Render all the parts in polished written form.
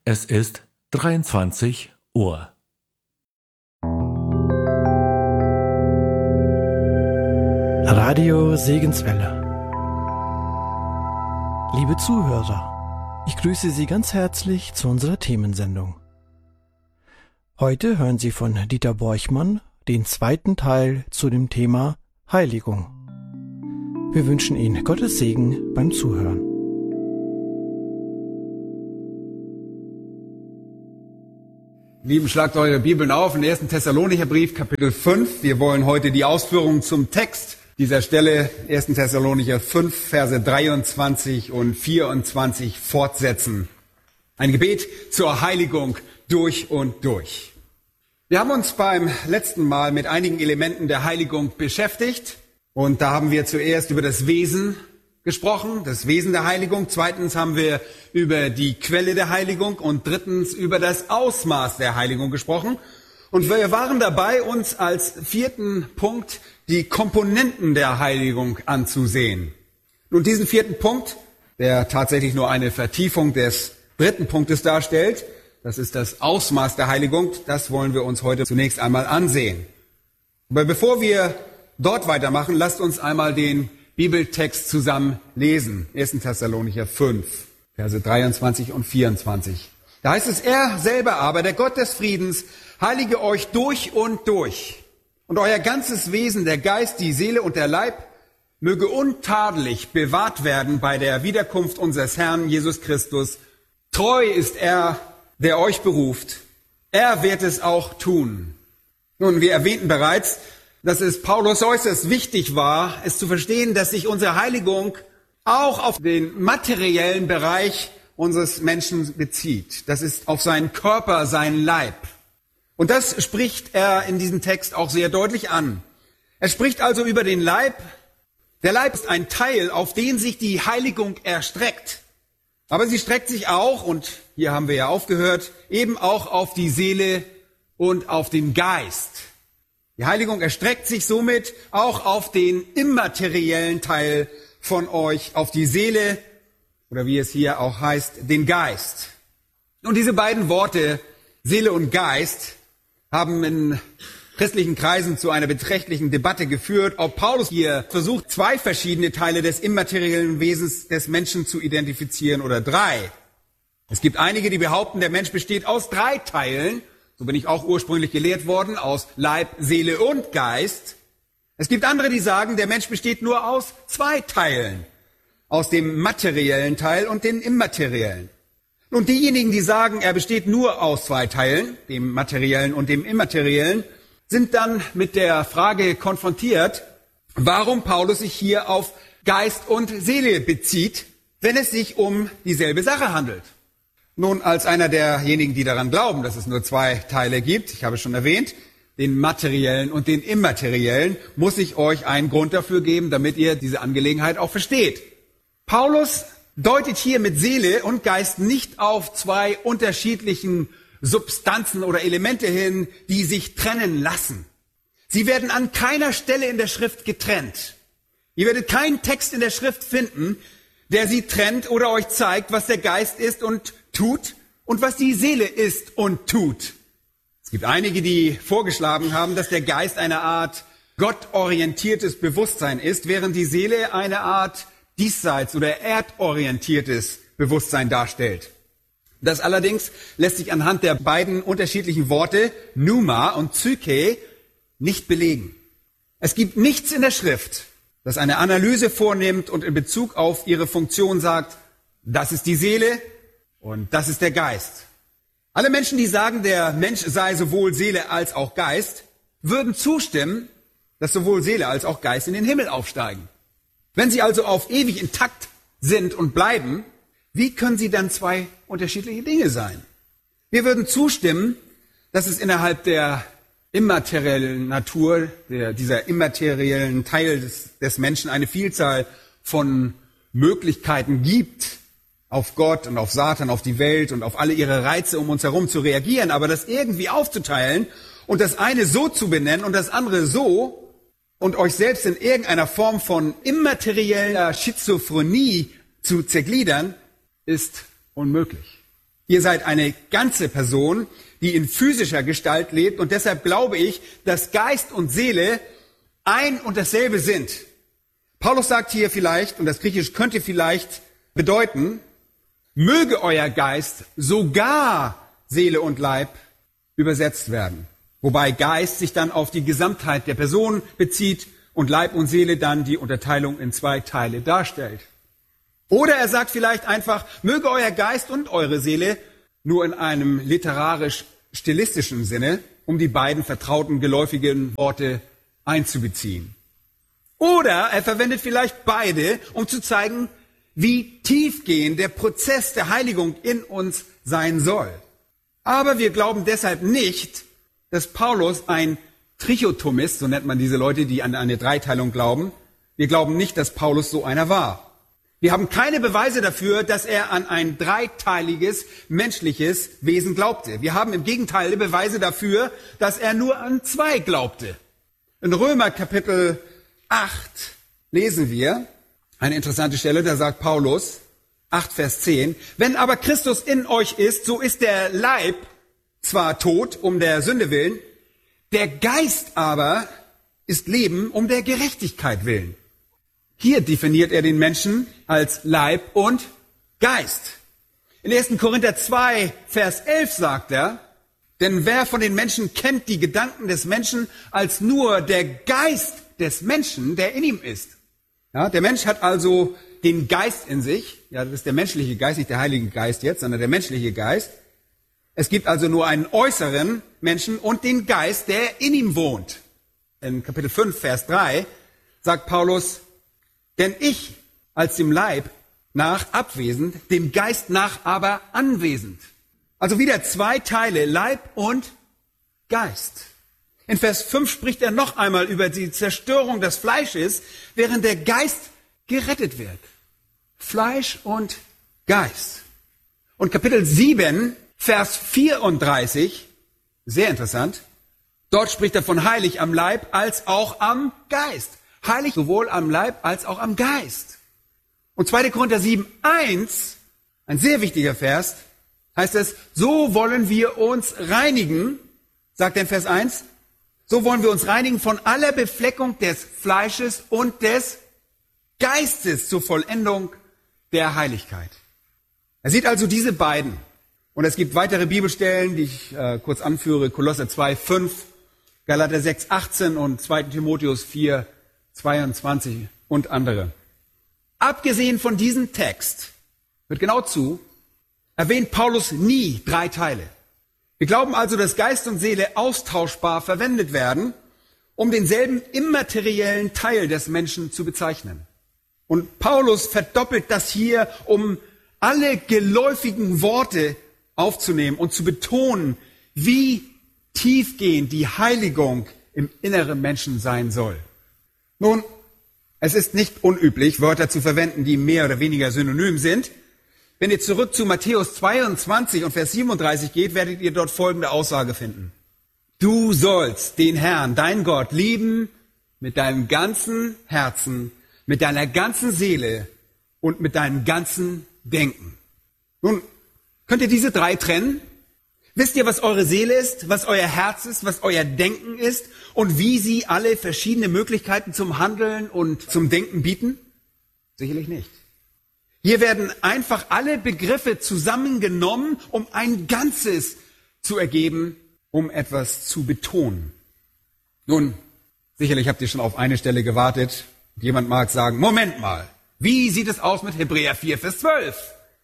Es ist 23 Uhr. Radio Segenswelle. Liebe Zuhörer, ich grüße Sie ganz herzlich zu unserer Themensendung. Heute hören Sie von Dieter Borchmann den zweiten Teil zu dem Thema Heiligung. Wir wünschen Ihnen Gottes Segen beim Zuhören. Lieben, schlagt eure Bibeln auf, in 1. Thessalonicher Brief, Kapitel 5. Wir wollen heute die Ausführungen zum Text dieser Stelle, 1. Thessalonicher 5, Verse 23 und 24 fortsetzen. Ein Gebet zur Heiligung durch und durch. Wir haben uns beim letzten Mal mit einigen Elementen der Heiligung beschäftigt. Und da haben wir zuerst über das Wesen gesprochen, das Wesen der Heiligung. Zweitens haben wir über die Quelle der Heiligung und drittens über das Ausmaß der Heiligung gesprochen. Und wir waren dabei, uns als vierten Punkt die Komponenten der Heiligung anzusehen. Nun, diesen vierten Punkt, der tatsächlich nur eine Vertiefung des dritten Punktes darstellt, das ist das Ausmaß der Heiligung, das wollen wir uns heute zunächst einmal ansehen. Aber bevor wir dort weitermachen, lasst uns einmal den Bibeltext zusammen lesen. 1. Thessalonicher 5, Verse 23 und 24. Da heißt es, er selber aber, der Gott des Friedens, heilige euch durch und durch. Und euer ganzes Wesen, der Geist, die Seele und der Leib, möge untadelig bewahrt werden bei der Wiederkunft unseres Herrn Jesus Christus. Treu ist er, der euch beruft. Er wird es auch tun. Nun, wir erwähnten bereits, dass es Paulus äußerst wichtig war, es zu verstehen, dass sich unsere Heiligung auch auf den materiellen Bereich unseres Menschen bezieht. Das ist auf seinen Körper, seinen Leib. Und das spricht er in diesem Text auch sehr deutlich an. Er spricht also über den Leib. Der Leib ist ein Teil, auf den sich die Heiligung erstreckt. Aber sie streckt sich auch, und hier haben wir ja aufgehört, eben auch auf die Seele und auf den Geist. Die Heiligung erstreckt sich somit auch auf den immateriellen Teil von euch, auf die Seele, oder wie es hier auch heißt, den Geist. Und diese beiden Worte, Seele und Geist, haben in christlichen Kreisen zu einer beträchtlichen Debatte geführt, ob Paulus hier versucht, zwei verschiedene Teile des immateriellen Wesens des Menschen zu identifizieren oder drei. Es gibt einige, die behaupten, der Mensch besteht aus drei Teilen. So bin ich auch ursprünglich gelehrt worden, aus Leib, Seele und Geist. Es gibt andere, die sagen, der Mensch besteht nur aus zwei Teilen, aus dem materiellen Teil und dem immateriellen. Und diejenigen, die sagen, er besteht nur aus zwei Teilen, dem materiellen und dem immateriellen, sind dann mit der Frage konfrontiert, warum Paulus sich hier auf Geist und Seele bezieht, wenn es sich um dieselbe Sache handelt. Nun, als einer derjenigen, die daran glauben, dass es nur zwei Teile gibt, ich habe es schon erwähnt, den materiellen und den immateriellen, muss ich euch einen Grund dafür geben, damit ihr diese Angelegenheit auch versteht. Paulus deutet hier mit Seele und Geist nicht auf zwei unterschiedlichen Substanzen oder Elemente hin, die sich trennen lassen. Sie werden an keiner Stelle in der Schrift getrennt. Ihr werdet keinen Text in der Schrift finden, der sie trennt oder euch zeigt, was der Geist ist und tut und was die Seele ist und tut. Es gibt einige, die vorgeschlagen haben, dass der Geist eine Art gottorientiertes Bewusstsein ist, während die Seele eine Art diesseits- oder erdorientiertes Bewusstsein darstellt. Das allerdings lässt sich anhand der beiden unterschiedlichen Worte Pneuma und Psyche nicht belegen. Es gibt nichts in der Schrift, das eine Analyse vornimmt und in Bezug auf ihre Funktion sagt, das ist die Seele und das ist der Geist. Alle Menschen, die sagen, der Mensch sei sowohl Seele als auch Geist, würden zustimmen, dass sowohl Seele als auch Geist in den Himmel aufsteigen. Wenn sie also auf ewig intakt sind und bleiben, wie können sie dann zwei unterschiedliche Dinge sein? Wir würden zustimmen, dass es innerhalb der immateriellen Natur, dieser immateriellen Teil des Menschen eine Vielzahl von Möglichkeiten gibt, auf Gott und auf Satan, auf die Welt und auf alle ihre Reize um uns herum zu reagieren, aber das irgendwie aufzuteilen und das eine so zu benennen und das andere so und euch selbst in irgendeiner Form von immaterieller Schizophrenie zu zergliedern, ist unmöglich. Ihr seid eine ganze Person, die in physischer Gestalt lebt. Und deshalb glaube ich, dass Geist und Seele ein und dasselbe sind. Paulus sagt hier vielleicht, und das Griechisch könnte vielleicht bedeuten, möge euer Geist sogar Seele und Leib übersetzt werden. Wobei Geist sich dann auf die Gesamtheit der Person bezieht und Leib und Seele dann die Unterteilung in zwei Teile darstellt. Oder er sagt vielleicht einfach, möge euer Geist und eure Seele nur in einem literarisch-stilistischen Sinne, um die beiden vertrauten, geläufigen Worte einzubeziehen. Oder er verwendet vielleicht beide, um zu zeigen, wie tiefgehend der Prozess der Heiligung in uns sein soll. Aber wir glauben deshalb nicht, dass Paulus ein Trichotomist, so nennt man diese Leute, die an eine Dreiteilung glauben. Wir glauben nicht, dass Paulus so einer war. Wir haben keine Beweise dafür, dass er an ein dreiteiliges menschliches Wesen glaubte. Wir haben im Gegenteil Beweise dafür, dass er nur an zwei glaubte. In Römer Kapitel 8 lesen wir eine interessante Stelle, da sagt Paulus, 8 Vers 10, wenn aber Christus in euch ist, so ist der Leib zwar tot um der Sünde willen, der Geist aber ist Leben um der Gerechtigkeit willen. Hier definiert er den Menschen als Leib und Geist. In 1. Korinther 2, Vers 11 sagt er, denn wer von den Menschen kennt die Gedanken des Menschen als nur der Geist des Menschen, der in ihm ist. Ja, der Mensch hat also den Geist in sich. Ja, das ist der menschliche Geist, nicht der Heilige Geist jetzt, sondern der menschliche Geist. Es gibt also nur einen äußeren Menschen und den Geist, der in ihm wohnt. In Kapitel 5, Vers 3 sagt Paulus, denn ich als dem Leib nach abwesend, dem Geist nach aber anwesend. Also wieder zwei Teile, Leib und Geist. In Vers 5 spricht er noch einmal über die Zerstörung des Fleisches, während der Geist gerettet wird. Fleisch und Geist. Und Kapitel 7, Vers 34, sehr interessant, dort spricht er von heilig am Leib als auch am Geist. Heilig sowohl am Leib als auch am Geist. Und 2. Korinther 7, 1, ein sehr wichtiger Vers, heißt es, so wollen wir uns reinigen, sagt er in Vers 1, so wollen wir uns reinigen von aller Befleckung des Fleisches und des Geistes zur Vollendung der Heiligkeit. Er sieht also diese beiden. Und es gibt weitere Bibelstellen, die ich kurz anführe, Kolosser 2, 5, Galater 6, 18 und 2. Timotheus 4, 22 und andere. Abgesehen von diesem Text, hört genau zu, erwähnt Paulus nie drei Teile. Wir glauben also, dass Geist und Seele austauschbar verwendet werden, um denselben immateriellen Teil des Menschen zu bezeichnen. Und Paulus verdoppelt das hier, um alle geläufigen Worte aufzunehmen und zu betonen, wie tiefgehend die Heiligung im inneren Menschen sein soll. Nun, es ist nicht unüblich, Wörter zu verwenden, die mehr oder weniger synonym sind. Wenn ihr zurück zu Matthäus 22 und Vers 37 geht, werdet ihr dort folgende Aussage finden. Du sollst den Herrn, dein Gott, lieben mit deinem ganzen Herzen, mit deiner ganzen Seele und mit deinem ganzen Denken. Nun, könnt ihr diese drei trennen? Wisst ihr, was eure Seele ist, was euer Herz ist, was euer Denken ist und wie sie alle verschiedene Möglichkeiten zum Handeln und zum Denken bieten? Sicherlich nicht. Hier werden einfach alle Begriffe zusammengenommen, um ein Ganzes zu ergeben, um etwas zu betonen. Nun, sicherlich habt ihr schon auf eine Stelle gewartet. Jemand mag sagen, Moment mal, wie sieht es aus mit Hebräer 4, Vers 12?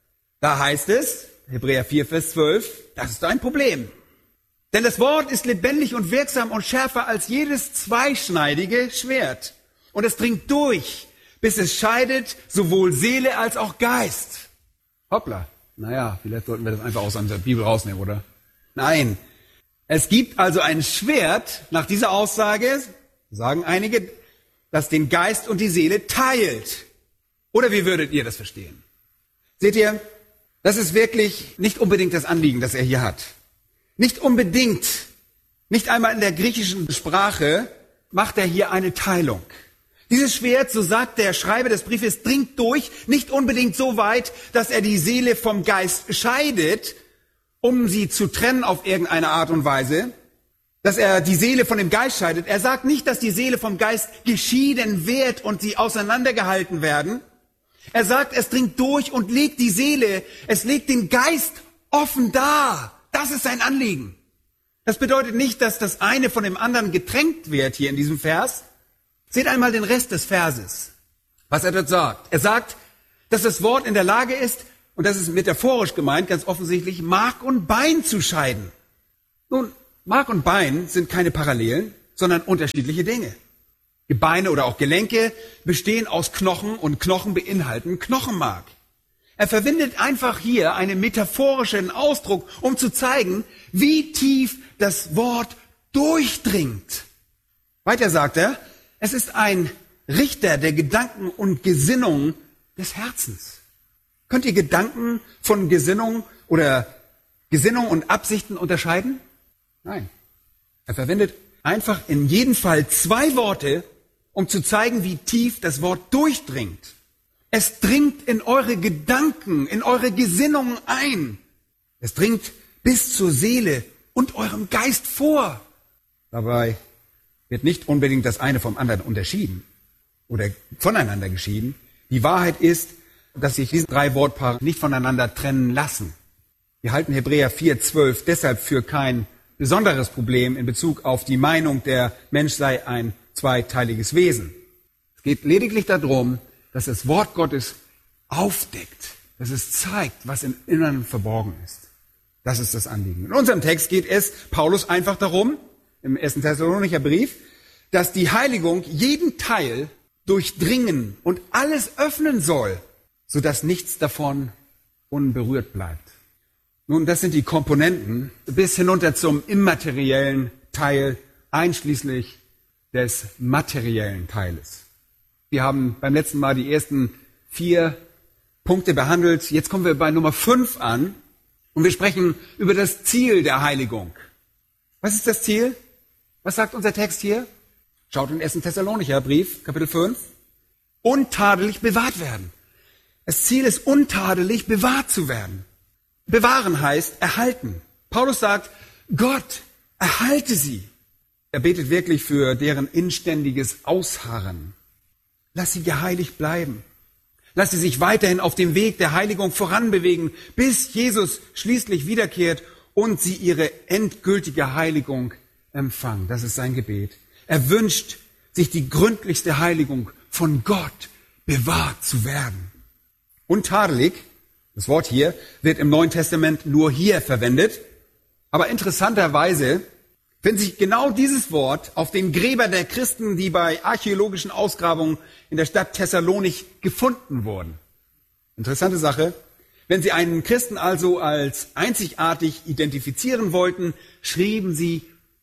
Da heißt es, Hebräer 4, Vers 12, das ist ein Problem. Denn das Wort ist lebendig und wirksam und schärfer als jedes zweischneidige Schwert. Und es dringt durch, bis es scheidet sowohl Seele als auch Geist. Hoppla. Naja, vielleicht sollten wir das einfach aus unserer Bibel rausnehmen, oder? Nein. Es gibt also ein Schwert, nach dieser Aussage, sagen einige, das den Geist und die Seele teilt. Oder wie würdet ihr das verstehen? Seht ihr, das ist wirklich nicht unbedingt das Anliegen, das er hier hat. Nicht unbedingt, nicht einmal in der griechischen Sprache macht er hier eine Teilung. Dieses Schwert, so sagt der Schreiber des Briefes, dringt durch, nicht unbedingt so weit, dass er die Seele vom Geist scheidet, um sie zu trennen auf irgendeine Art und Weise, dass er die Seele von dem Geist scheidet. Er sagt nicht, dass die Seele vom Geist geschieden wird und sie auseinandergehalten werden. Er sagt, es dringt durch und legt die Seele, es legt den Geist offen dar. Das ist sein Anliegen. Das bedeutet nicht, dass das eine von dem anderen getränkt wird hier in diesem Vers. Seht einmal den Rest des Verses, was er dort sagt. Er sagt, dass das Wort in der Lage ist, und das ist metaphorisch gemeint, ganz offensichtlich, Mark und Bein zu scheiden. Nun, Mark und Bein sind keine Parallelen, sondern unterschiedliche Dinge. Gebeine oder auch Gelenke bestehen aus Knochen und Knochen beinhalten Knochenmark. Er verwendet einfach hier einen metaphorischen Ausdruck, um zu zeigen, wie tief das Wort durchdringt. Weiter sagt er, es ist ein Richter der Gedanken und Gesinnungen des Herzens. Könnt ihr Gedanken von Gesinnung oder Gesinnung und Absichten unterscheiden? Nein. Er verwendet einfach in jedem Fall zwei Worte, um zu zeigen, wie tief das Wort durchdringt. Es dringt in eure Gedanken, in eure Gesinnungen ein. Es dringt bis zur Seele und eurem Geist vor. Dabei wird nicht unbedingt das eine vom anderen unterschieden oder voneinander geschieden. Die Wahrheit ist, dass sich diese drei Wortpaare nicht voneinander trennen lassen. Wir halten Hebräer 4,12 deshalb für kein besonderes Problem in Bezug auf die Meinung, der Mensch sei ein zweiteiliges Wesen. Es geht lediglich darum, dass das Wort Gottes aufdeckt, dass es zeigt, was im Inneren verborgen ist. Das ist das Anliegen. In unserem Text geht es Paulus einfach darum, im 1. Thessalonicher Brief, dass die Heiligung jeden Teil durchdringen und alles öffnen soll, sodass nichts davon unberührt bleibt. Nun, das sind die Komponenten bis hinunter zum immateriellen Teil, einschließlich des materiellen Teiles. Wir haben beim letzten Mal die ersten 4 Punkte behandelt. Jetzt kommen wir bei Nummer 5 an und wir sprechen über das Ziel der Heiligung. Was ist das Ziel? Was sagt unser Text hier? Schaut in den 1. Thessalonicher Brief, Kapitel 5. Untadelig bewahrt werden. Das Ziel ist, untadelig bewahrt zu werden. Bewahren heißt erhalten. Paulus sagt, Gott, erhalte sie. Er betet wirklich für deren inständiges Ausharren. Lass sie geheiligt bleiben. Lass sie sich weiterhin auf dem Weg der Heiligung voranbewegen, bis Jesus schließlich wiederkehrt und sie ihre endgültige Heiligung empfangen. Das ist sein Gebet. Er wünscht sich die gründlichste Heiligung von Gott bewahrt zu werden. Untadelig, das Wort hier, wird im Neuen Testament nur hier verwendet. Aber interessanterweise findet sich genau dieses Wort auf den Gräbern der Christen, die bei archäologischen Ausgrabungen in der Stadt Thessalonich gefunden wurden. Interessante Sache. Wenn sie einen Christen also als einzigartig identifizieren wollten, schrieben sie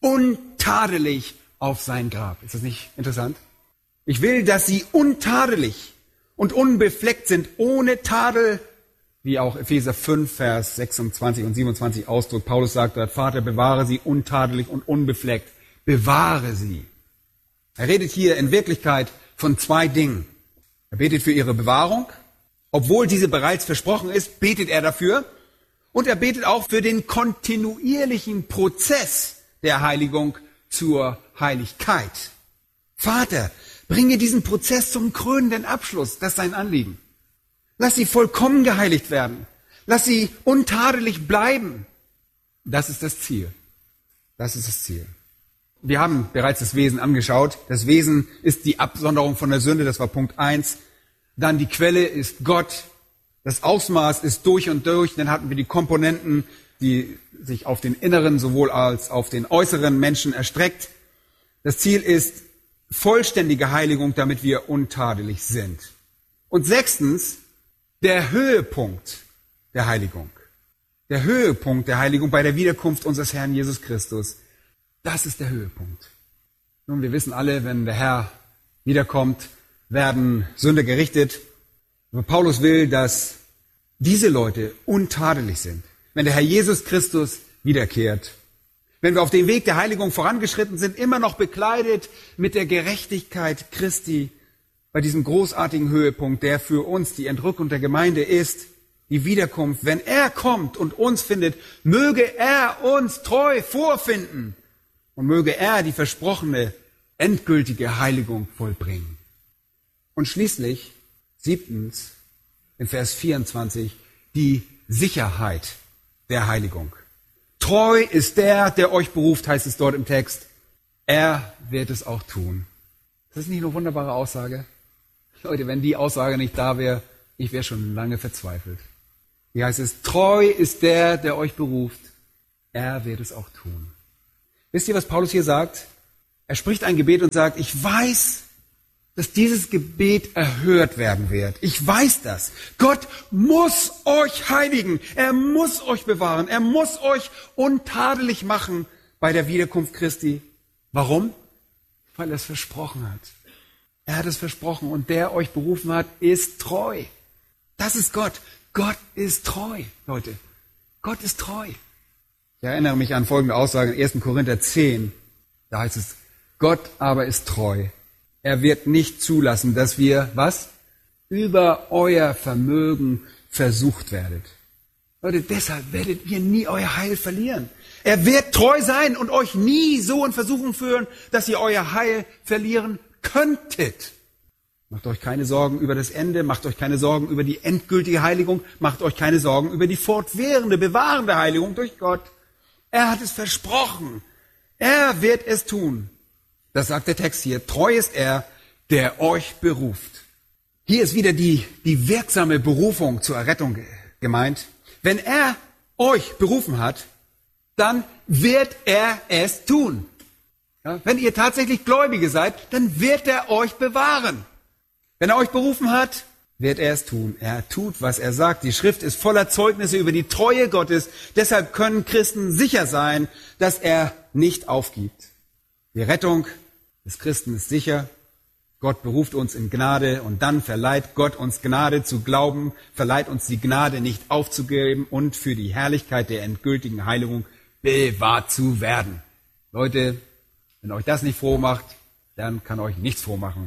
untadelig auf sein Grab. Ist das nicht interessant? Ich will, dass sie untadelig und unbefleckt sind, ohne Tadel, wie auch Epheser 5, Vers 26 und 27 ausdrückt. Paulus sagt dort, Vater, bewahre sie untadelig und unbefleckt. Bewahre sie. Er redet hier in Wirklichkeit von 2 Dingen. Er betet für ihre Bewahrung. Obwohl diese bereits versprochen ist, betet er dafür. Und er betet auch für den kontinuierlichen Prozess der Heiligung zur Heiligkeit. Vater, bringe diesen Prozess zum krönenden Abschluss. Das ist sein Anliegen. Lass sie vollkommen geheiligt werden. Lass sie untadelig bleiben. Das ist das Ziel. Das ist das Ziel. Wir haben bereits das Wesen angeschaut. Das Wesen ist die Absonderung von der Sünde. Das war Punkt 1. Dann die Quelle ist Gott. Das Ausmaß ist durch und durch. Dann hatten wir die Komponenten, die sich auf den inneren sowohl als auf den äußeren Menschen erstreckt. Das Ziel ist vollständige Heiligung, damit wir untadelig sind. Und 6. der Höhepunkt der Heiligung. Der Höhepunkt der Heiligung bei der Wiederkunft unseres Herrn Jesus Christus. Das ist der Höhepunkt. Nun, wir wissen alle, wenn der Herr wiederkommt, werden Sünder gerichtet. Aber Paulus will, dass diese Leute untadelig sind. Wenn der Herr Jesus Christus wiederkehrt. Wenn wir auf dem Weg der Heiligung vorangeschritten sind, immer noch bekleidet mit der Gerechtigkeit Christi, bei diesem großartigen Höhepunkt, der für uns die Entrückung der Gemeinde ist, die Wiederkunft, wenn er kommt und uns findet, möge er uns treu vorfinden und möge er die versprochene endgültige Heiligung vollbringen. Und schließlich, 7. in Vers 24, die Sicherheit der Heiligung. Treu ist der euch beruft, heißt es dort im Text. Er wird es auch tun. Das ist nicht eine wunderbare Aussage? Leute, wenn die Aussage nicht da wäre, ich wäre schon lange verzweifelt. Hier heißt es, treu ist der euch beruft. Er wird es auch tun. Wisst ihr, was Paulus hier sagt? Er spricht ein Gebet und sagt, ich weiß, dass dieses Gebet erhört werden wird. Ich weiß das. Gott muss euch heiligen. Er muss euch bewahren. Er muss euch untadelig machen bei der Wiederkunft Christi. Warum? Weil er es versprochen hat. Er hat es versprochen und der euch berufen hat, ist treu. Das ist Gott. Gott ist treu, Leute. Gott ist treu. Ich erinnere mich an folgende Aussage in 1. Korinther 10. Da heißt es, Gott aber ist treu. Er wird nicht zulassen, dass wir, was? Über euer Vermögen versucht werdet. Leute, deshalb werdet ihr nie euer Heil verlieren. Er wird treu sein und euch nie so in Versuchung führen, dass ihr euer Heil verlieren könntet. Macht euch keine Sorgen über das Ende, macht euch keine Sorgen über die endgültige Heiligung, macht euch keine Sorgen über die fortwährende, bewahrende Heiligung durch Gott. Er hat es versprochen. Er wird es tun. Das sagt der Text hier. Treu ist er, der euch beruft. Hier ist wieder die wirksame Berufung zur Errettung gemeint. Wenn er euch berufen hat, dann wird er es tun. Ja, wenn ihr tatsächlich Gläubige seid, dann wird er euch bewahren. Wenn er euch berufen hat, wird er es tun. Er tut, was er sagt. Die Schrift ist voller Zeugnisse über die Treue Gottes. Deshalb können Christen sicher sein, dass er nicht aufgibt. Die Rettung des Christen ist sicher. Gott beruft uns in Gnade und dann verleiht Gott uns Gnade zu glauben, verleiht uns die Gnade nicht aufzugeben und für die Herrlichkeit der endgültigen Heiligung bewahrt zu werden. Leute, wenn euch das nicht froh macht, dann kann euch nichts froh machen.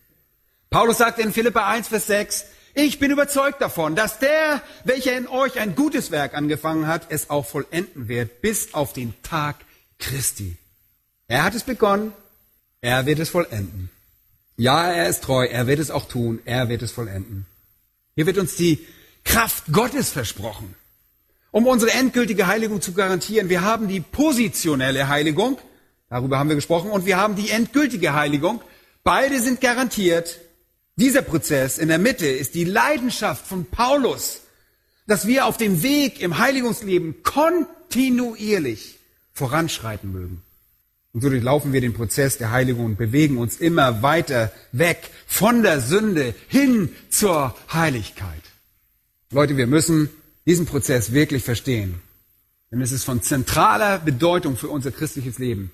Paulus sagt in Philipper 1, Vers 6, ich bin überzeugt davon, dass der, welcher in euch ein gutes Werk angefangen hat, es auch vollenden wird, bis auf den Tag Christi. Er hat es begonnen, er wird es vollenden. Ja, er ist treu, er wird es auch tun, er wird es vollenden. Hier wird uns die Kraft Gottes versprochen, um unsere endgültige Heiligung zu garantieren. Wir haben die positionelle Heiligung, darüber haben wir gesprochen, und wir haben die endgültige Heiligung. Beide sind garantiert. Dieser Prozess in der Mitte ist die Leidenschaft von Paulus, dass wir auf dem Weg im Heiligungsleben kontinuierlich voranschreiten mögen. Und so durchlaufen wir den Prozess der Heiligung und bewegen uns immer weiter weg von der Sünde hin zur Heiligkeit. Leute, wir müssen diesen Prozess wirklich verstehen, denn es ist von zentraler Bedeutung für unser christliches Leben.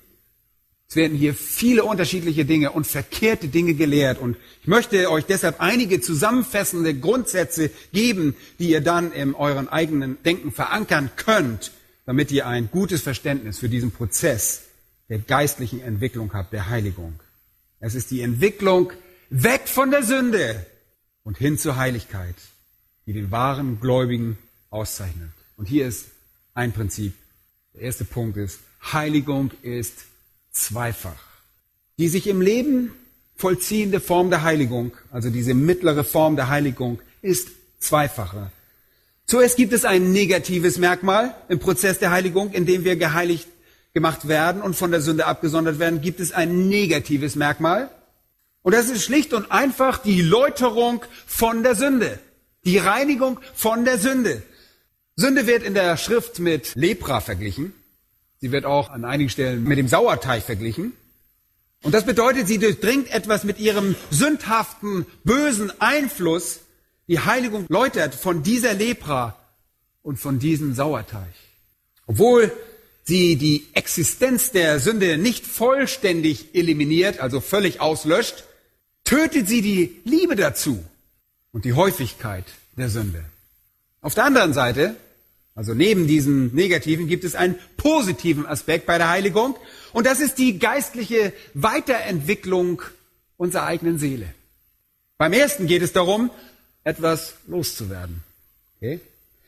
Es werden hier viele unterschiedliche Dinge und verkehrte Dinge gelehrt. Und ich möchte euch deshalb einige zusammenfassende Grundsätze geben, die ihr dann in euren eigenen Denken verankern könnt, damit ihr ein gutes Verständnis für diesen Prozess der geistlichen Entwicklung habt, der Heiligung. Es ist die Entwicklung weg von der Sünde und hin zur Heiligkeit, die den wahren Gläubigen auszeichnet. Und hier ist ein Prinzip. Der erste Punkt ist, Heiligung ist zweifach. Die sich im Leben vollziehende Form der Heiligung, also diese mittlere Form der Heiligung, ist zweifacher. Zuerst gibt es ein negatives Merkmal im Prozess der Heiligung, in dem wir geheiligt gemacht werden und von der Sünde abgesondert werden, gibt es ein negatives Merkmal. Und das ist schlicht und einfach die Läuterung von der Sünde, die Reinigung von der Sünde. Sünde wird in der Schrift mit Lepra verglichen. Sie wird auch an einigen Stellen mit dem Sauerteig verglichen. Und das bedeutet, sie durchdringt etwas mit ihrem sündhaften, bösen Einfluss. Die Heiligung läutert von dieser Lepra und von diesem Sauerteig. Obwohl sie die Existenz der Sünde nicht vollständig eliminiert, also völlig auslöscht, tötet sie die Liebe dazu und die Häufigkeit der Sünde. Auf der anderen Seite, also neben diesem Negativen, gibt es einen positiven Aspekt bei der Heiligung, und das ist die geistliche Weiterentwicklung unserer eigenen Seele. Beim ersten geht es darum, etwas loszuwerden. Okay?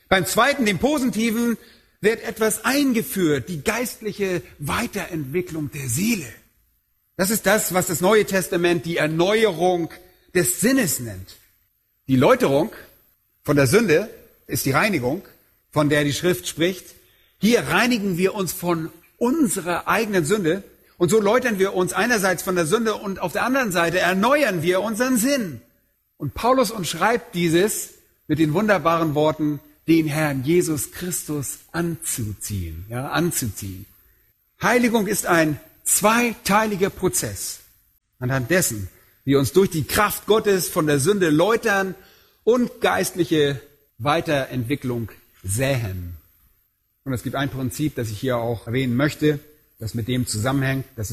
Beim zweiten, dem Positiven, wird etwas eingeführt, die geistliche Weiterentwicklung der Seele. Das ist das, was das Neue Testament die Erneuerung des Sinnes nennt. Die Läuterung von der Sünde ist die Reinigung, von der die Schrift spricht. Hier reinigen wir uns von unserer eigenen Sünde und so läutern wir uns einerseits von der Sünde und auf der anderen Seite erneuern wir unseren Sinn. Und Paulus umschreibt dieses mit den wunderbaren Worten, den Herrn Jesus Christus anzuziehen. Ja, anzuziehen. Heiligung ist ein zweiteiliger Prozess, anhand dessen wir uns durch die Kraft Gottes von der Sünde läutern und geistliche Weiterentwicklung säen. Und es gibt ein Prinzip, das ich hier auch erwähnen möchte, das mit dem zusammenhängt. Das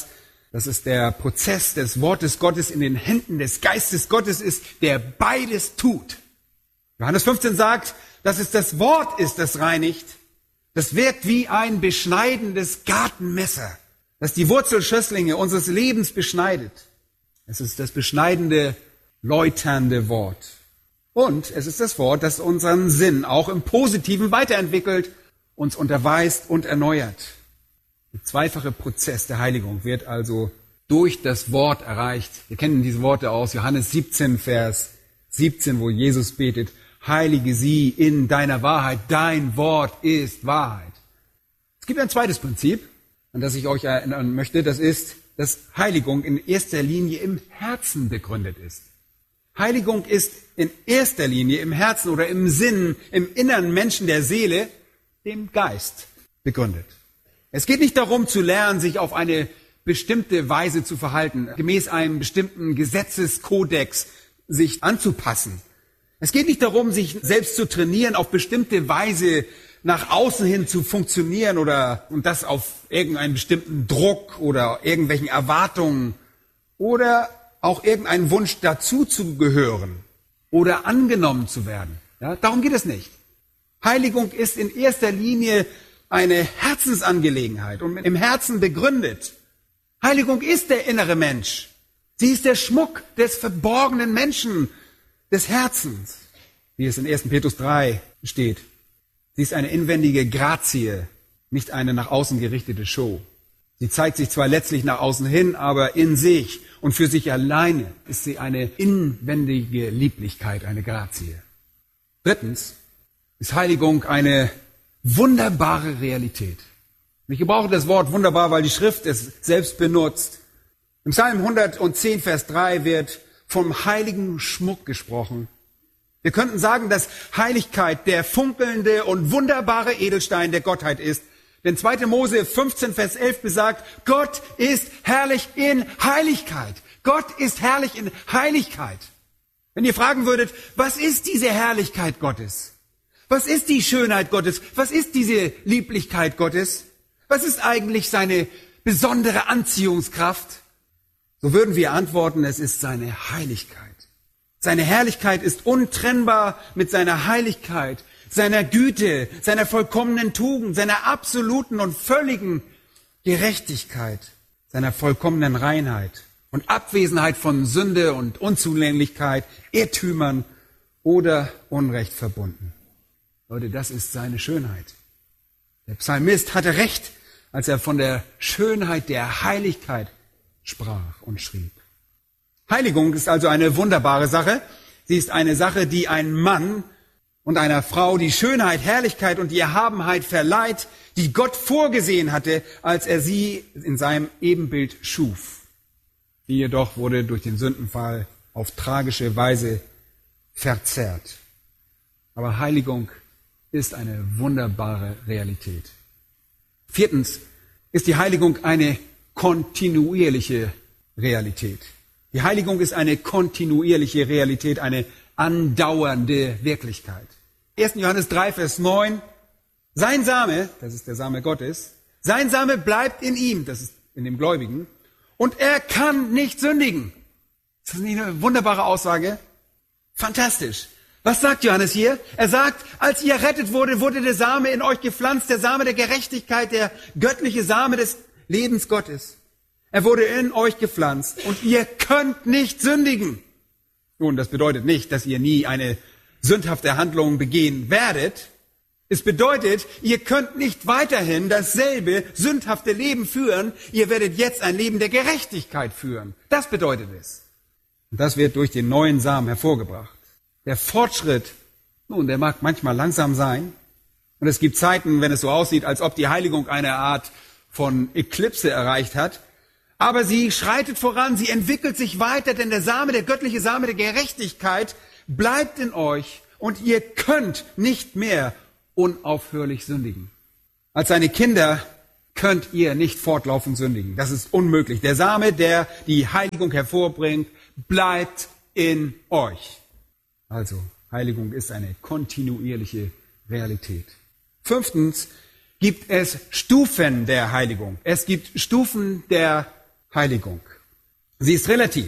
ist der Prozess des Wortes Gottes in den Händen des Geistes Gottes ist, der beides tut. Johannes 15 sagt, dass es das Wort ist, das reinigt. Das wirkt wie ein beschneidendes Gartenmesser, das die Wurzelschösslinge unseres Lebens beschneidet. Es ist das beschneidende, läuternde Wort. Und es ist das Wort, das unseren Sinn auch im Positiven weiterentwickelt, uns unterweist und erneuert. Der zweifache Prozess der Heiligung wird also durch das Wort erreicht. Wir kennen diese Worte aus Johannes 17, Vers 17, wo Jesus betet, heilige sie in deiner Wahrheit, dein Wort ist Wahrheit. Es gibt ein zweites Prinzip, an das ich euch erinnern möchte, das ist, dass Heiligung in erster Linie im Herzen begründet ist. Heiligung ist in erster Linie im Herzen oder im Sinn, im inneren Menschen der Seele, dem Geist begründet. Es geht nicht darum zu lernen, sich auf eine bestimmte Weise zu verhalten, gemäß einem bestimmten Gesetzeskodex sich anzupassen. Es geht nicht darum, sich selbst zu trainieren, auf bestimmte Weise nach außen hin zu funktionieren und das auf irgendeinen bestimmten Druck oder irgendwelchen Erwartungen oder auch irgendeinen Wunsch dazu zu gehören oder angenommen zu werden. Ja, darum geht es nicht. Heiligung ist in erster Linie eine Herzensangelegenheit und im Herzen begründet. Heiligung ist der innere Mensch. Sie ist der Schmuck des verborgenen Menschen, des Herzens, wie es in 1. Petrus 3 steht. Sie ist eine inwendige Grazie, nicht eine nach außen gerichtete Show. Sie zeigt sich zwar letztlich nach außen hin, aber in sich und für sich alleine ist sie eine inwendige Lieblichkeit, eine Grazie. Drittens ist Heiligung eine wunderbare Realität. Ich gebrauche das Wort wunderbar, weil die Schrift es selbst benutzt. Im Psalm 110, Vers 3 wird vom heiligen Schmuck gesprochen. Wir könnten sagen, dass Heiligkeit der funkelnde und wunderbare Edelstein der Gottheit ist. Denn 2. Mose 15, Vers 11 besagt, Gott ist herrlich in Heiligkeit. Gott ist herrlich in Heiligkeit. Wenn ihr fragen würdet, was ist diese Herrlichkeit Gottes? Was ist die Schönheit Gottes? Was ist diese Lieblichkeit Gottes? Was ist eigentlich seine besondere Anziehungskraft? So würden wir antworten, es ist seine Heiligkeit. Seine Herrlichkeit ist untrennbar mit seiner Heiligkeit, seiner Güte, seiner vollkommenen Tugend, seiner absoluten und völligen Gerechtigkeit, seiner vollkommenen Reinheit und Abwesenheit von Sünde und Unzulänglichkeit, Irrtümern oder Unrecht verbunden. Leute, das ist seine Schönheit. Der Psalmist hatte recht, als er von der Schönheit der Heiligkeit sprach und schrieb. Heiligung ist also eine wunderbare Sache. Sie ist eine Sache, die ein Mann und einer Frau die Schönheit, Herrlichkeit und die Erhabenheit verleiht, die Gott vorgesehen hatte, als er sie in seinem Ebenbild schuf. Die jedoch wurde durch den Sündenfall auf tragische Weise verzerrt. Aber Heiligung ist eine wunderbare Realität. Viertens ist die Heiligung eine kontinuierliche Realität. Die Heiligung ist eine kontinuierliche Realität, eine andauernde Wirklichkeit. 1. Johannes 3, Vers 9. Sein Same, das ist der Same Gottes, sein Same bleibt in ihm, das ist in dem Gläubigen, und er kann nicht sündigen. Ist das nicht eine wunderbare Aussage? Fantastisch. Was sagt Johannes hier? Er sagt, als ihr errettet wurde, wurde der Same in euch gepflanzt, der Same der Gerechtigkeit, der göttliche Same des Lebens Gottes. Er wurde in euch gepflanzt und ihr könnt nicht sündigen. Nun, das bedeutet nicht, dass ihr nie eine sündhafte Handlungen begehen werdet. Es bedeutet, ihr könnt nicht weiterhin dasselbe sündhafte Leben führen. Ihr werdet jetzt ein Leben der Gerechtigkeit führen. Das bedeutet es. Und das wird durch den neuen Samen hervorgebracht. Der Fortschritt, der mag manchmal langsam sein. Und es gibt Zeiten, wenn es so aussieht, als ob die Heiligung eine Art von Eklipse erreicht hat. Aber sie schreitet voran, sie entwickelt sich weiter, denn der Same, der göttliche Same der Gerechtigkeit bleibt in euch und ihr könnt nicht mehr unaufhörlich sündigen. Als seine Kinder könnt ihr nicht fortlaufend sündigen. Das ist unmöglich. Der Same, der die Heiligung hervorbringt, bleibt in euch. Also, Heiligung ist eine kontinuierliche Realität. 5. gibt es Stufen der Heiligung. Es gibt Stufen der Heiligung. Sie ist relativ.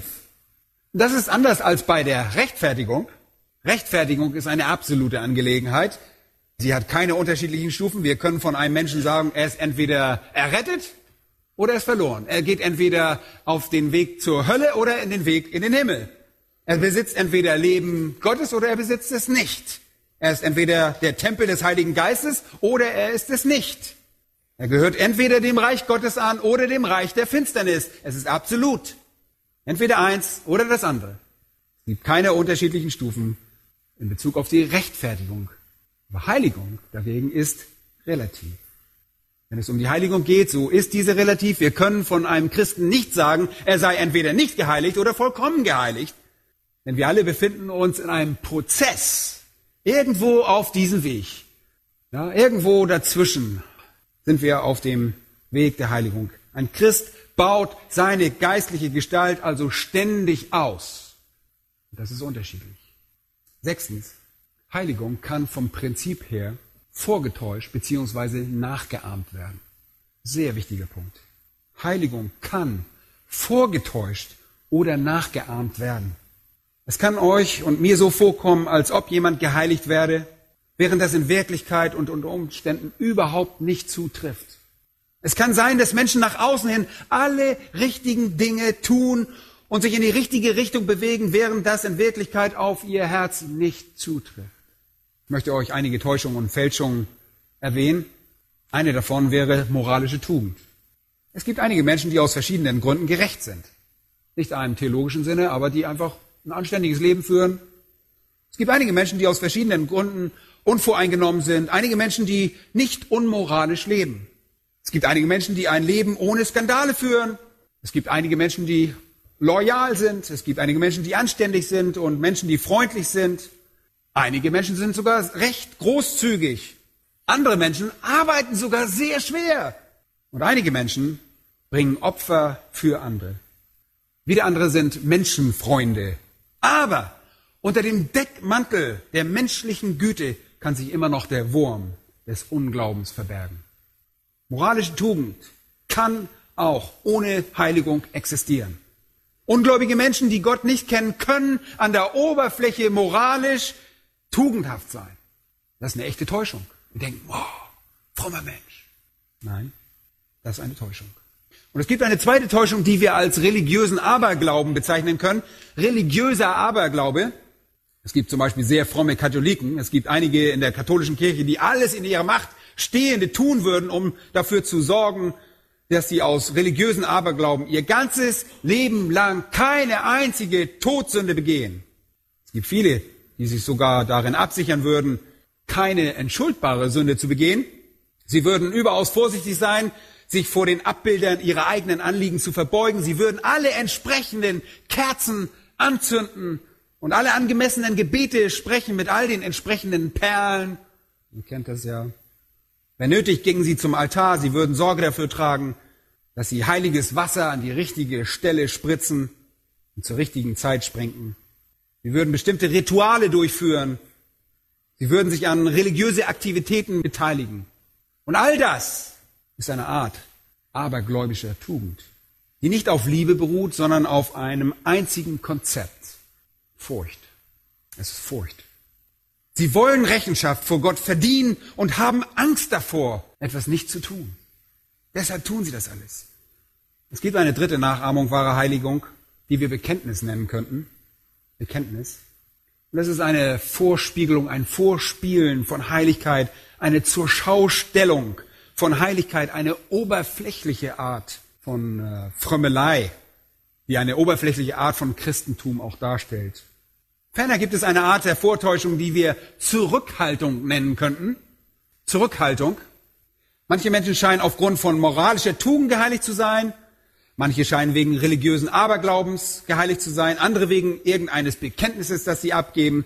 Das ist anders als bei der Rechtfertigung. Rechtfertigung ist eine absolute Angelegenheit. Sie hat keine unterschiedlichen Stufen. Wir können von einem Menschen sagen, er ist entweder errettet oder er ist verloren. Er geht entweder auf den Weg zur Hölle oder in den Weg in den Himmel. Er besitzt entweder Leben Gottes oder er besitzt es nicht. Er ist entweder der Tempel des Heiligen Geistes oder er ist es nicht. Er gehört entweder dem Reich Gottes an oder dem Reich der Finsternis. Es ist absolut. Entweder eins oder das andere. Es gibt keine unterschiedlichen Stufen in Bezug auf die Rechtfertigung. Aber Heiligung dagegen ist relativ. Wenn es um die Heiligung geht, so ist diese relativ. Wir können von einem Christen nicht sagen, er sei entweder nicht geheiligt oder vollkommen geheiligt. Denn wir alle befinden uns in einem Prozess, irgendwo auf diesem Weg. Ja, irgendwo dazwischen sind wir auf dem Weg der Heiligung. Ein Christ baut seine geistliche Gestalt also ständig aus. Das ist unterschiedlich. 6. Heiligung kann vom Prinzip her vorgetäuscht bzw. nachgeahmt werden. Sehr wichtiger Punkt. Heiligung kann vorgetäuscht oder nachgeahmt werden. Es kann euch und mir so vorkommen, als ob jemand geheiligt werde, während das in Wirklichkeit und unter Umständen überhaupt nicht zutrifft. Es kann sein, dass Menschen nach außen hin alle richtigen Dinge tun und sich in die richtige Richtung bewegen, während das in Wirklichkeit auf ihr Herz nicht zutrifft. Ich möchte euch einige Täuschungen und Fälschungen erwähnen. Eine davon wäre moralische Tugend. Es gibt einige Menschen, die aus verschiedenen Gründen gerecht sind. Nicht in einem theologischen Sinne, aber die einfach ein anständiges Leben führen. Es gibt einige Menschen, die aus verschiedenen Gründen unvoreingenommen sind. Einige Menschen, die nicht unmoralisch leben. Es gibt einige Menschen, die ein Leben ohne Skandale führen. Es gibt einige Menschen, die loyal sind. Es gibt einige Menschen, die anständig sind und Menschen, die freundlich sind. Einige Menschen sind sogar recht großzügig. Andere Menschen arbeiten sogar sehr schwer. Und einige Menschen bringen Opfer für andere. Wieder andere sind Menschenfreunde. Aber unter dem Deckmantel der menschlichen Güte kann sich immer noch der Wurm des Unglaubens verbergen. Moralische Tugend kann auch ohne Heiligung existieren. Ungläubige Menschen, die Gott nicht kennen, können an der Oberfläche moralisch tugendhaft sein. Das ist eine echte Täuschung. Wir denken, wow, frommer Mensch. Nein, das ist eine Täuschung. Und es gibt eine zweite Täuschung, die wir als religiösen Aberglauben bezeichnen können. Religiöser Aberglaube. Es gibt zum Beispiel sehr fromme Katholiken. Es gibt einige in der katholischen Kirche, die alles in ihrer Macht Stehende tun würden, um dafür zu sorgen, dass sie aus religiösen Aberglauben ihr ganzes Leben lang keine einzige Todsünde begehen. Es gibt viele, die sich sogar darin absichern würden, keine entschuldbare Sünde zu begehen. Sie würden überaus vorsichtig sein, sich vor den Abbildern ihrer eigenen Anliegen zu verbeugen. Sie würden alle entsprechenden Kerzen anzünden und alle angemessenen Gebete sprechen mit all den entsprechenden Perlen. Ihr kennt das ja. Wenn nötig, gingen sie zum Altar. Sie würden Sorge dafür tragen, dass sie heiliges Wasser an die richtige Stelle spritzen und zur richtigen Zeit sprengen. Sie würden bestimmte Rituale durchführen. Sie würden sich an religiöse Aktivitäten beteiligen. Und all das ist eine Art abergläubischer Tugend, die nicht auf Liebe beruht, sondern auf einem einzigen Konzept. Furcht. Es ist Furcht. Sie wollen Rechenschaft vor Gott verdienen und haben Angst davor, etwas nicht zu tun. Deshalb tun sie das alles. Es gibt eine dritte Nachahmung wahrer Heiligung, die wir Bekenntnis nennen könnten. Bekenntnis. Und das ist eine Vorspiegelung, ein Vorspielen von Heiligkeit, eine Zurschaustellung von Heiligkeit, eine oberflächliche Art von Frömmelei, die eine oberflächliche Art von Christentum auch darstellt. Ferner gibt es eine Art der Vortäuschung, die wir Zurückhaltung nennen könnten. Zurückhaltung. Manche Menschen scheinen aufgrund von moralischer Tugend geheiligt zu sein. Manche scheinen wegen religiösen Aberglaubens geheiligt zu sein. Andere wegen irgendeines Bekenntnisses, das sie abgeben.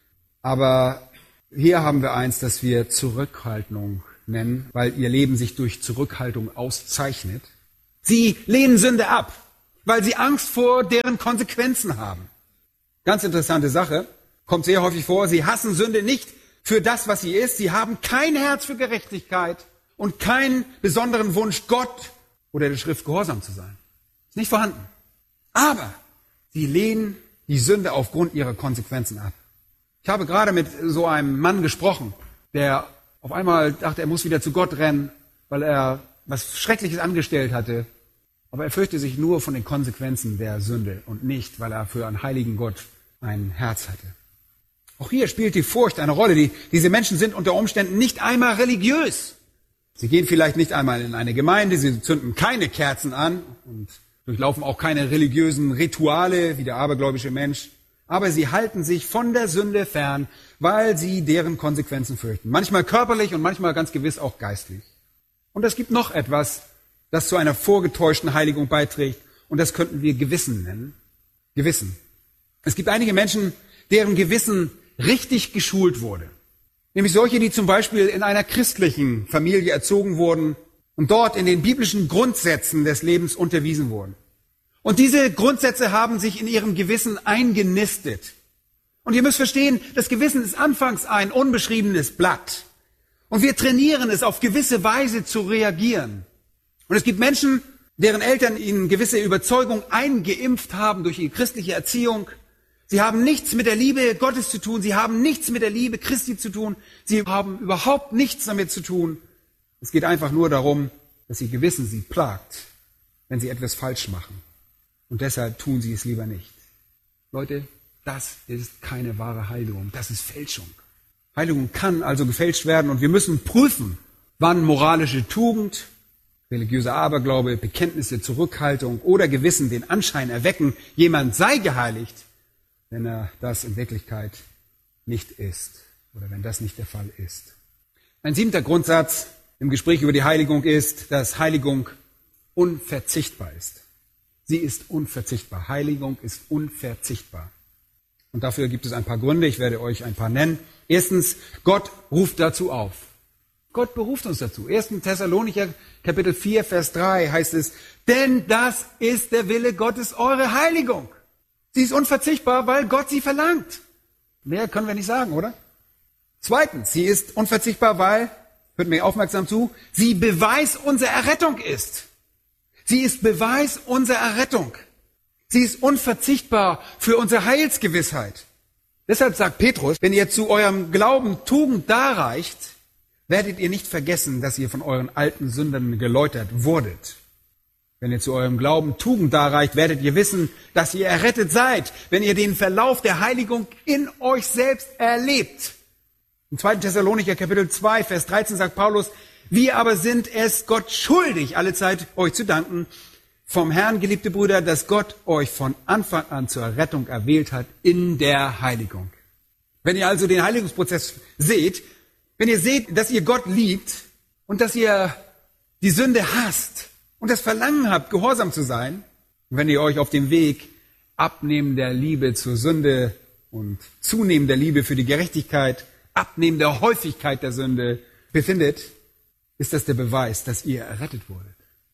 Aber hier haben wir eins, das wir Zurückhaltung nennen, weil ihr Leben sich durch Zurückhaltung auszeichnet. Sie lehnen Sünde ab, weil sie Angst vor deren Konsequenzen haben. Ganz interessante Sache. Kommt sehr häufig vor. Sie hassen Sünde nicht für das, was sie ist. Sie haben kein Herz für Gerechtigkeit und keinen besonderen Wunsch, Gott oder der Schrift gehorsam zu sein. Ist nicht vorhanden. Aber sie lehnen die Sünde aufgrund ihrer Konsequenzen ab. Ich habe gerade mit so einem Mann gesprochen, der auf einmal dachte, er muss wieder zu Gott rennen, weil er was Schreckliches angestellt hatte. Aber er fürchte sich nur von den Konsequenzen der Sünde und nicht, weil er für einen heiligen Gott ein Herz hatte. Auch hier spielt die Furcht eine Rolle. Diese Menschen sind unter Umständen nicht einmal religiös. Sie gehen vielleicht nicht einmal in eine Gemeinde, sie zünden keine Kerzen an und durchlaufen auch keine religiösen Rituale wie der abergläubische Mensch. Aber sie halten sich von der Sünde fern, weil sie deren Konsequenzen fürchten. Manchmal körperlich und manchmal ganz gewiss auch geistlich. Und es gibt noch etwas, das zu einer vorgetäuschten Heiligung beiträgt. Und das könnten wir Gewissen nennen. Gewissen. Es gibt einige Menschen, deren Gewissen richtig geschult wurde. Nämlich solche, die zum Beispiel in einer christlichen Familie erzogen wurden und dort in den biblischen Grundsätzen des Lebens unterwiesen wurden. Und diese Grundsätze haben sich in ihrem Gewissen eingenistet. Und ihr müsst verstehen, das Gewissen ist anfangs ein unbeschriebenes Blatt. Und wir trainieren es, auf gewisse Weise zu reagieren. Und es gibt Menschen, deren Eltern ihnen gewisse Überzeugung eingeimpft haben durch ihre christliche Erziehung. Sie haben nichts mit der Liebe Gottes zu tun. Sie haben nichts mit der Liebe Christi zu tun. Sie haben überhaupt nichts damit zu tun. Es geht einfach nur darum, dass ihr Gewissen sie plagt, wenn sie etwas falsch machen. Und deshalb tun sie es lieber nicht. Leute, das ist keine wahre Heiligung. Das ist Fälschung. Heiligung kann also gefälscht werden und wir müssen prüfen, wann moralische Tugend, religiöser Aberglaube, Bekenntnisse, Zurückhaltung oder Gewissen den Anschein erwecken, jemand sei geheiligt, wenn er das in Wirklichkeit nicht ist oder wenn das nicht der Fall ist. Ein 7. Grundsatz im Gespräch über die Heiligung ist, dass Heiligung unverzichtbar ist. Sie ist unverzichtbar. Heiligung ist unverzichtbar. Und dafür gibt es ein paar Gründe. Ich werde euch ein paar nennen. Erstens, Gott ruft dazu auf. Gott beruft uns dazu. 1. Thessalonicher Kapitel 4, Vers 3 heißt es, denn das ist der Wille Gottes, eure Heiligung. Sie ist unverzichtbar, weil Gott sie verlangt. Mehr können wir nicht sagen, oder? Zweitens, sie ist unverzichtbar, weil, hört mir aufmerksam zu, sie Beweis unserer Errettung ist. Sie ist Beweis unserer Errettung. Sie ist unverzichtbar für unsere Heilsgewissheit. Deshalb sagt Petrus, wenn ihr zu eurem Glauben Tugend darreicht, werdet ihr nicht vergessen, dass ihr von euren alten Sünden geläutert wurdet. Wenn ihr zu eurem Glauben Tugend darreicht, werdet ihr wissen, dass ihr errettet seid, wenn ihr den Verlauf der Heiligung in euch selbst erlebt. Im 2. Thessalonicher Kapitel 2, Vers 13 sagt Paulus, wir aber sind es Gott schuldig, allezeit euch zu danken, vom Herrn, geliebte Brüder, dass Gott euch von Anfang an zur Rettung erwählt hat in der Heiligung. Wenn ihr also den Heiligungsprozess seht, wenn ihr seht, dass ihr Gott liebt und dass ihr die Sünde hasst und das Verlangen habt, gehorsam zu sein, und wenn ihr euch auf dem Weg abnehmender Liebe zur Sünde und zunehmender Liebe für die Gerechtigkeit, abnehmender Häufigkeit der Sünde befindet, ist das der Beweis, dass ihr errettet wurdet.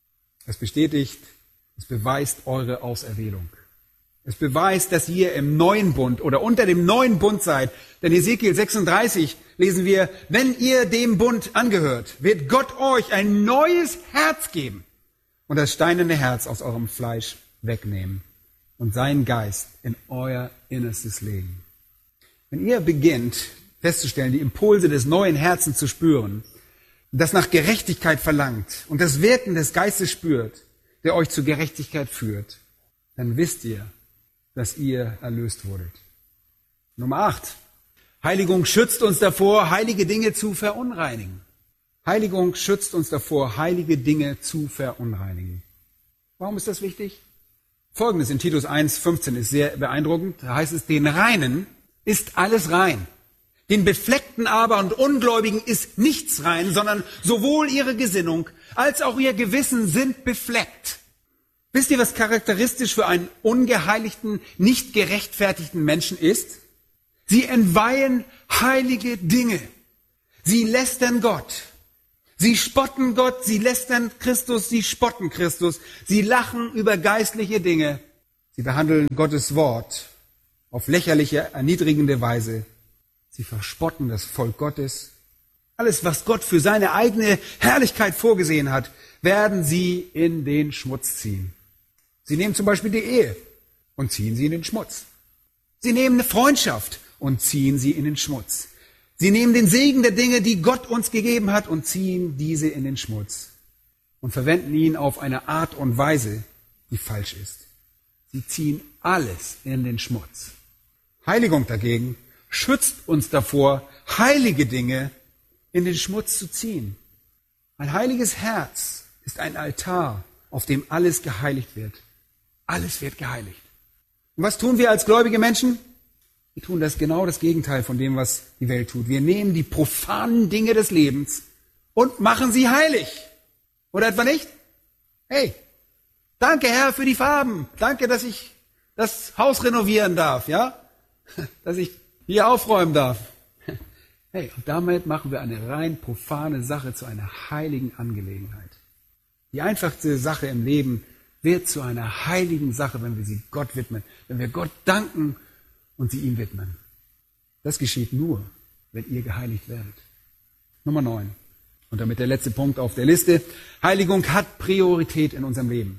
Es bestätigt, es beweist eure Auserwählung. Es beweist, dass ihr im neuen Bund oder unter dem neuen Bund seid. Denn Ezekiel 36 lesen wir, wenn ihr dem Bund angehört, wird Gott euch ein neues Herz geben und das steinerne Herz aus eurem Fleisch wegnehmen und seinen Geist in euer Innerstes legen. Wenn ihr beginnt festzustellen, die Impulse des neuen Herzens zu spüren, das nach Gerechtigkeit verlangt und das Wirken des Geistes spürt, der euch zur Gerechtigkeit führt, dann wisst ihr, dass ihr erlöst wurdet. Nummer 8. Heiligung schützt uns davor, heilige Dinge zu verunreinigen. Heiligung schützt uns davor, heilige Dinge zu verunreinigen. Warum ist das wichtig? Folgendes in Titus 1,15 ist sehr beeindruckend. Da heißt es, den Reinen ist alles rein. Den Befleckten aber und Ungläubigen ist nichts rein, sondern sowohl ihre Gesinnung als auch ihr Gewissen sind befleckt. Wisst ihr, was charakteristisch für einen ungeheiligten, nicht gerechtfertigten Menschen ist? Sie entweihen heilige Dinge. Sie lästern Gott. Sie spotten Gott, sie lästern Christus, sie spotten Christus. Sie lachen über geistliche Dinge. Sie behandeln Gottes Wort auf lächerliche, erniedrigende Weise. Sie verspotten das Volk Gottes. Alles, was Gott für seine eigene Herrlichkeit vorgesehen hat, werden sie in den Schmutz ziehen. Sie nehmen zum Beispiel die Ehe und ziehen sie in den Schmutz. Sie nehmen eine Freundschaft und ziehen sie in den Schmutz. Sie nehmen den Segen der Dinge, die Gott uns gegeben hat, und ziehen diese in den Schmutz und verwenden ihn auf eine Art und Weise, die falsch ist. Sie ziehen alles in den Schmutz. Heiligung dagegen schützt uns davor, heilige Dinge in den Schmutz zu ziehen. Ein heiliges Herz ist ein Altar, auf dem alles geheiligt wird. Alles wird geheiligt. Und was tun wir als gläubige Menschen? Wir tun das Gegenteil von dem, was die Welt tut. Wir nehmen die profanen Dinge des Lebens und machen sie heilig. Oder etwa nicht? Hey, danke Herr für die Farben. Danke, dass ich das Haus renovieren darf, ja? Dass ich hier aufräumen darf. Hey, und damit machen wir eine rein profane Sache zu einer heiligen Angelegenheit. Die einfachste Sache im Leben wird zu einer heiligen Sache, wenn wir sie Gott widmen, wenn wir Gott danken und sie ihm widmen. Das geschieht nur, wenn ihr geheiligt werdet. Nummer 9. Und damit der letzte Punkt auf der Liste. Heiligung hat Priorität in unserem Leben.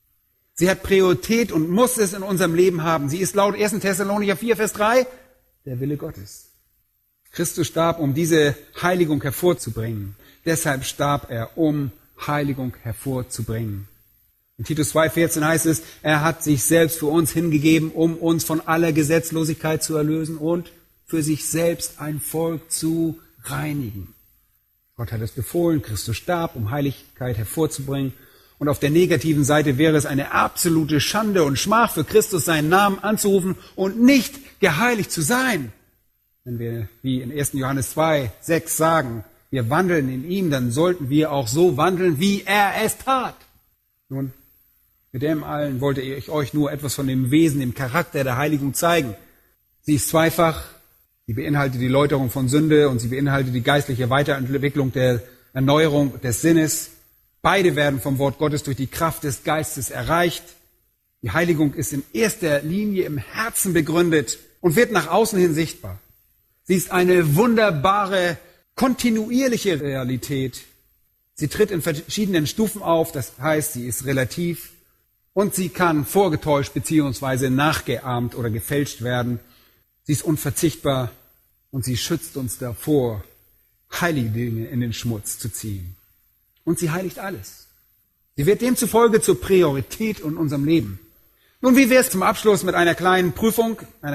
Sie hat Priorität und muss es in unserem Leben haben. Sie ist laut 1. Thessalonicher 4, Vers 3 der Wille Gottes. Christus starb, um diese Heiligung hervorzubringen. Deshalb starb er, um Heiligung hervorzubringen. In Titus 2,14 heißt es, er hat sich selbst für uns hingegeben, um uns von aller Gesetzlosigkeit zu erlösen und für sich selbst ein Volk zu reinigen. Gott hat es befohlen, Christus starb, um Heiligkeit hervorzubringen. Und auf der negativen Seite wäre es eine absolute Schande und Schmach für Christus, seinen Namen anzurufen und nicht geheiligt zu sein. Wenn wir, wie in 1. Johannes 2,6 sagen, wir wandeln in ihm, dann sollten wir auch so wandeln, wie er es tat. Nun, mit dem allen wollte ich euch nur etwas von dem Wesen, dem Charakter der Heiligung zeigen. Sie ist zweifach, sie beinhaltet die Läuterung von Sünde und sie beinhaltet die geistliche Weiterentwicklung der Erneuerung des Sinnes. Beide werden vom Wort Gottes durch die Kraft des Geistes erreicht. Die Heiligung ist in erster Linie im Herzen begründet und wird nach außen hin sichtbar. Sie ist eine wunderbare, kontinuierliche Realität. Sie tritt in verschiedenen Stufen auf, das heißt, sie ist relativ und sie kann vorgetäuscht bzw. nachgeahmt oder gefälscht werden. Sie ist unverzichtbar und sie schützt uns davor, heilige Dinge in den Schmutz zu ziehen. Und sie heiligt alles. Sie wird demzufolge zur Priorität in unserem Leben. Nun, wie wäre es zum Abschluss mit einer kleinen Prüfung,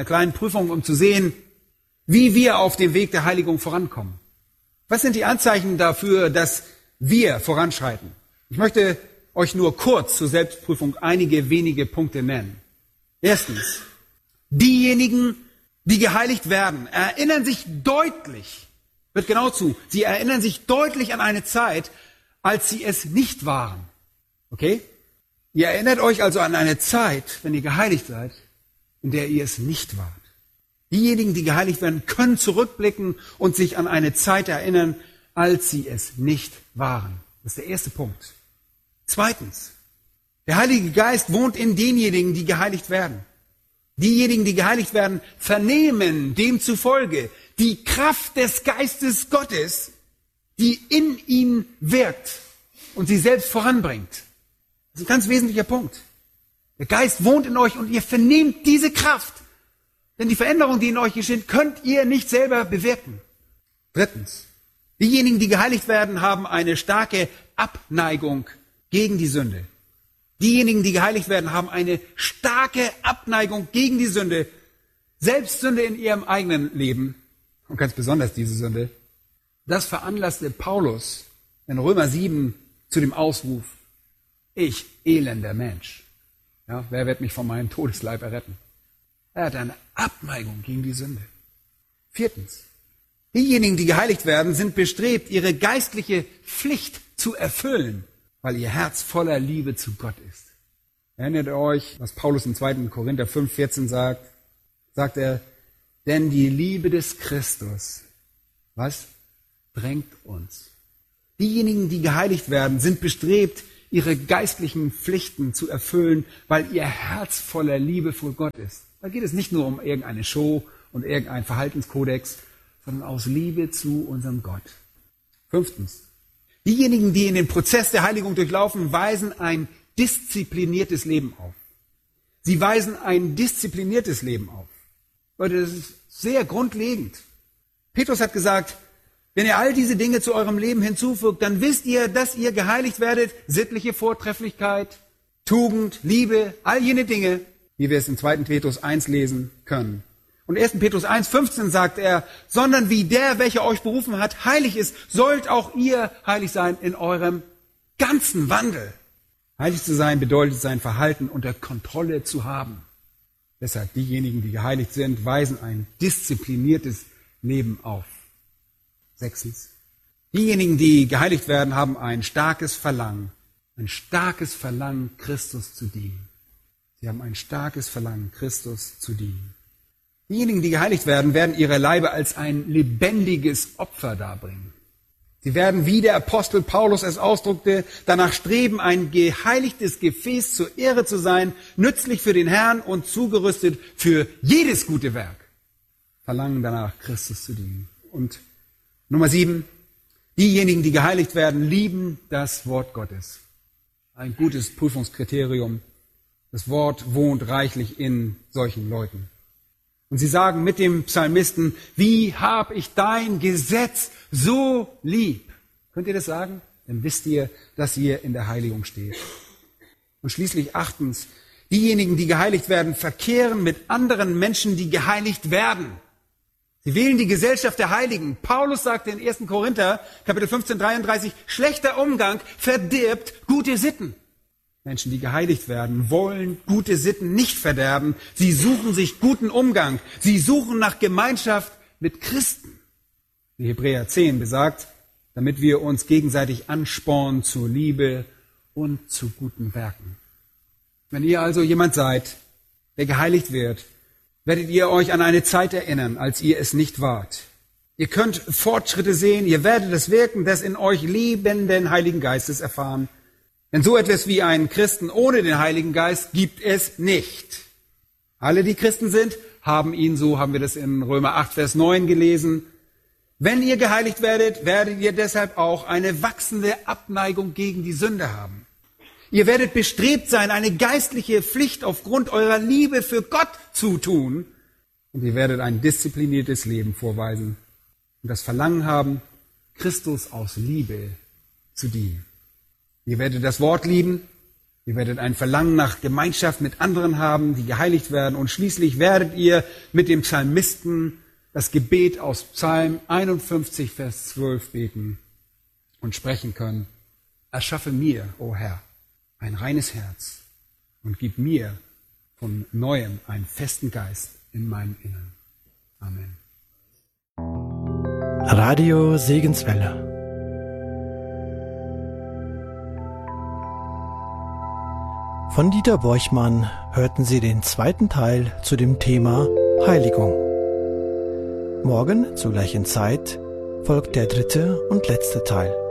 um zu sehen, wie wir auf dem Weg der Heiligung vorankommen? Was sind die Anzeichen dafür, dass wir voranschreiten? Ich möchte euch nur kurz zur Selbstprüfung einige wenige Punkte nennen. Erstens, diejenigen, die geheiligt werden, erinnern sich deutlich, hört genau zu, sie erinnern sich deutlich an eine Zeit, als sie es nicht waren. Okay? Ihr erinnert euch also an eine Zeit, wenn ihr geheiligt seid, in der ihr es nicht wart. Diejenigen, die geheiligt werden, können zurückblicken und sich an eine Zeit erinnern, als sie es nicht waren. Das ist der erste Punkt. Zweitens, der Heilige Geist wohnt in denjenigen, die geheiligt werden. Diejenigen, die geheiligt werden, vernehmen demzufolge die Kraft des Geistes Gottes, die in ihnen wirkt und sie selbst voranbringt. Das ist ein ganz wesentlicher Punkt. Der Geist wohnt in euch und ihr vernehmt diese Kraft. Denn die Veränderung, die in euch geschieht, könnt ihr nicht selber bewirken. Drittens, diejenigen, die geheiligt werden, haben eine starke Abneigung gegen die Sünde. Diejenigen, die geheiligt werden, haben eine starke Abneigung gegen die Sünde. Selbstsünde in ihrem eigenen Leben und ganz besonders diese Sünde, das veranlasste Paulus in Römer 7 zu dem Ausruf, ich elender Mensch, ja, wer wird mich von meinem Todesleib erretten? Er hat eine Abneigung gegen die Sünde. 4. Diejenigen, die geheiligt werden, sind bestrebt, ihre geistliche Pflicht zu erfüllen, weil ihr Herz voller Liebe zu Gott ist. Erinnert ihr euch, was Paulus im 2. Korinther 5,14 sagt? Sagt er, denn die Liebe des Christus, was? Drängt uns. Diejenigen, die geheiligt werden, sind bestrebt, ihre geistlichen Pflichten zu erfüllen, weil ihr Herz voller Liebe vor Gott ist. Da geht es nicht nur um irgendeine Show und irgendein Verhaltenskodex, sondern aus Liebe zu unserem Gott. 5. Diejenigen, die in den Prozess der Heiligung durchlaufen, weisen ein diszipliniertes Leben auf. Sie weisen ein diszipliniertes Leben auf. Leute, das ist sehr grundlegend. Petrus hat gesagt, wenn ihr all diese Dinge zu eurem Leben hinzufügt, dann wisst ihr, dass ihr geheiligt werdet, sittliche Vortrefflichkeit, Tugend, Liebe, all jene Dinge, wie wir es in 2. Petrus 1 lesen können. Und 1. Petrus 1,15 sagt er, sondern wie der, welcher euch berufen hat, heilig ist, sollt auch ihr heilig sein in eurem ganzen Wandel. Heilig zu sein bedeutet, sein Verhalten unter Kontrolle zu haben. Deshalb diejenigen, die geheiligt sind, weisen ein diszipliniertes Leben auf. 6. Diejenigen, die geheiligt werden, haben ein starkes Verlangen, Christus zu dienen. Sie haben ein starkes Verlangen, Christus zu dienen. Diejenigen, die geheiligt werden, werden ihre Leibe als ein lebendiges Opfer darbringen. Sie werden, wie der Apostel Paulus es ausdrückte, danach streben, ein geheiligtes Gefäß zur Ehre zu sein, nützlich für den Herrn und zugerüstet für jedes gute Werk. Verlangen danach, Christus zu dienen. Und Nummer 7, diejenigen, die geheiligt werden, lieben das Wort Gottes. Ein gutes Prüfungskriterium. Das Wort wohnt reichlich in solchen Leuten. Und sie sagen mit dem Psalmisten, wie hab ich dein Gesetz so lieb? Könnt ihr das sagen? Dann wisst ihr, dass ihr in der Heiligung steht. Und schließlich 8, diejenigen, die geheiligt werden, verkehren mit anderen Menschen, die geheiligt werden. Sie wählen die Gesellschaft der Heiligen. Paulus sagte in 1. Korinther, Kapitel 15, 33, schlechter Umgang verdirbt gute Sitten. Menschen, die geheiligt werden, wollen gute Sitten nicht verderben. Sie suchen sich guten Umgang. Sie suchen nach Gemeinschaft mit Christen. Wie Hebräer 10 besagt, damit wir uns gegenseitig anspornen zur Liebe und zu guten Werken. Wenn ihr also jemand seid, der geheiligt wird, werdet ihr euch an eine Zeit erinnern, als ihr es nicht wart. Ihr könnt Fortschritte sehen, ihr werdet das Wirken des in euch lebenden Heiligen Geistes erfahren. Denn so etwas wie einen Christen ohne den Heiligen Geist gibt es nicht. Alle, die Christen sind, haben ihn, so haben wir das in Römer 8, Vers 9 gelesen. Wenn ihr geheiligt werdet, werdet ihr deshalb auch eine wachsende Abneigung gegen die Sünde haben. Ihr werdet bestrebt sein, eine geistliche Pflicht aufgrund eurer Liebe für Gott zu tun. Und ihr werdet ein diszipliniertes Leben vorweisen und das Verlangen haben, Christus aus Liebe zu dienen. Ihr werdet das Wort lieben, ihr werdet ein Verlangen nach Gemeinschaft mit anderen haben, die geheiligt werden. Und schließlich werdet ihr mit dem Psalmisten das Gebet aus Psalm 51, Vers 12 beten und sprechen können. Erschaffe mir, o Herr, ein reines Herz und gib mir von Neuem einen festen Geist in meinem Innern. Amen. Radio Segenswelle. Von Dieter Borchmann hörten Sie den zweiten Teil zu dem Thema Heiligung. Morgen zur gleichen Zeit folgt der dritte und letzte Teil.